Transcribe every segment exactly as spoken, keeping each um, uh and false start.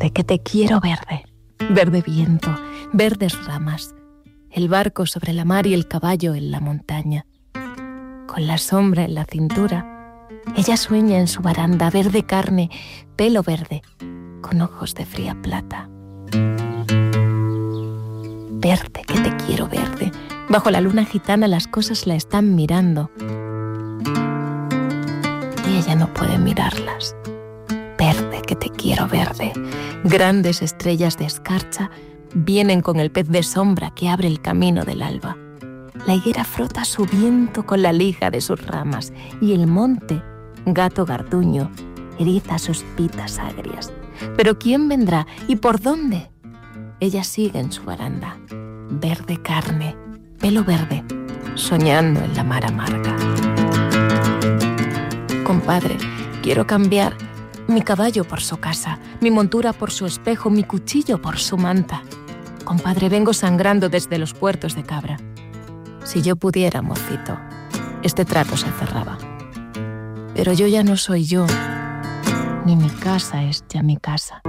Verde, que te quiero verde. Verde viento, verdes ramas, el barco sobre la mar y el caballo en la montaña. Con la sombra en la cintura, ella sueña en su baranda, verde carne, pelo verde, con ojos de fría plata. Verde, que te quiero verde. Bajo la luna gitana las cosas la están mirando y ella no puede mirarlas. Verde, que te quiero verde. Grandes estrellas de escarcha vienen con el pez de sombra que abre el camino del alba. La higuera frota su viento con la lija de sus ramas y el monte, gato garduño, eriza sus pitas agrias. Pero ¿quién vendrá y por dónde? Ella sigue en su baranda, verde carne, pelo verde, soñando en la mar amarga. Compadre, quiero cambiar mi caballo por su casa, mi montura por su espejo, mi cuchillo por su manta. Compadre, vengo sangrando desde los puertos de Cabra. Si yo pudiera, mocito, este trato se cerraba. Pero yo ya no soy yo, ni mi casa es ya mi casa.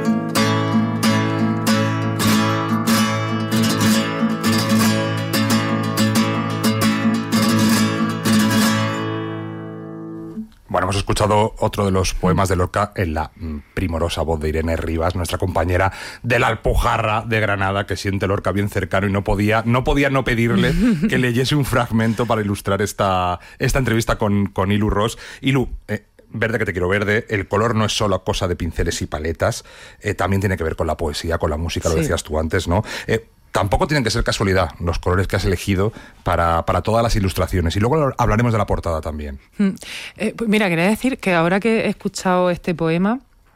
Bueno, hemos escuchado otro de los poemas de Lorca en la primorosa voz de Irene Rivas, nuestra compañera de la Alpujarra de Granada, que siente Lorca bien cercano y no podía no, podía no pedirle que leyese un fragmento para ilustrar esta, esta entrevista con, con Ilu Ros. Ilu, eh, verde que te quiero verde, el color no es solo cosa de pinceles y paletas, eh, también tiene que ver con la poesía, con la música, lo sí. decías tú antes, ¿no? Eh, Tampoco tienen que ser casualidad los colores que has elegido para, para todas las ilustraciones. Y luego hablaremos de la portada también. Mm. Eh, pues mira, quería decir que ahora que he escuchado este poema,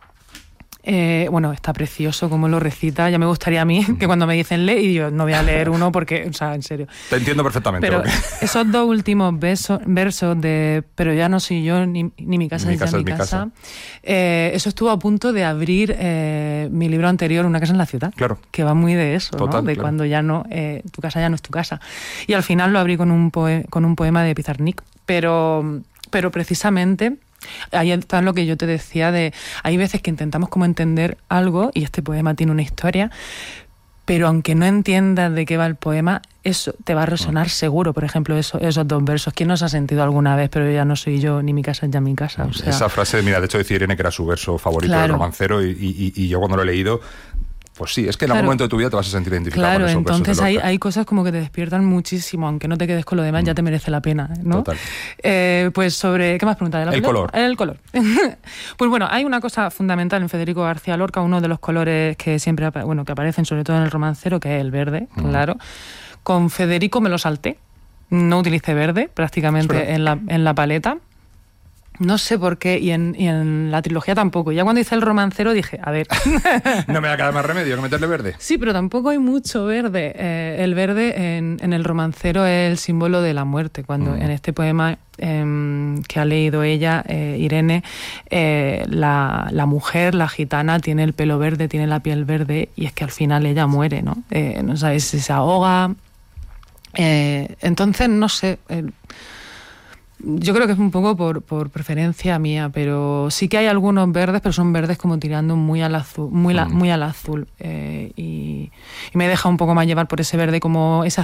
eh, bueno, está precioso cómo lo recita. Ya me gustaría a mí mm. que cuando me dicen lee, y yo no voy a leer uno porque, o sea, en serio. Te entiendo perfectamente. Pero porque... esos dos últimos versos, versos de pero ya no soy yo, ni, ni mi casa ni es ya mi casa, casa. Eh, eso estuvo a punto de abrir eh, mi libro anterior, Una casa en la ciudad. Claro. Que va muy de eso, Total, ¿no? De claro. cuando ya no, eh, tu casa ya no es tu casa. Y al final lo abrí con un, poe- con un poema de Pizarnik. Pero, pero precisamente... ahí está lo que yo te decía de hay veces que intentamos como entender algo y este poema tiene una historia, pero aunque no entiendas de qué va el poema, eso te va a resonar seguro. Por ejemplo, eso, esos dos versos. ¿Quién nos ha sentido alguna vez? Pero ya no soy yo, ni mi casa es ya mi casa. O sea, esa frase, mira, de hecho decía Irene que era su verso favorito claro. del romancero y, y, y yo cuando lo he leído, pues sí, es que en algún claro. momento de tu vida te vas a sentir identificado claro, con esos entonces versos de hay, Lorca. hay cosas como que te despiertan muchísimo, aunque no te quedes con lo demás, mm. ya te merece la pena, ¿no? Total. Eh, pues sobre, ¿qué más preguntas? El color. El color. Pues bueno, hay una cosa fundamental en Federico García Lorca, uno de los colores que siempre, bueno, que aparecen sobre todo en el romancero, que es el verde, mm. claro. Con Federico me lo salté, no utilicé verde prácticamente en la, en la paleta. No sé por qué, y en, y en la trilogía tampoco. Ya cuando hice el romancero dije, a ver... no me va a quedar más remedio que meterle verde. Sí, pero tampoco hay mucho verde. Eh, el verde en, en el romancero es el símbolo de la muerte. Cuando mm. en este poema eh, que ha leído ella, eh, Irene, eh, la, la mujer, la gitana, tiene el pelo verde, tiene la piel verde, y es que al final ella muere, ¿no? Eh, no sabes si se ahoga. Eh, entonces, no sé... Eh, yo creo que es un poco por, por preferencia mía, pero sí que hay algunos verdes, pero son verdes como tirando muy al azul, muy, la, muy al azul, eh, y, y me deja un poco más llevar por ese verde, como ese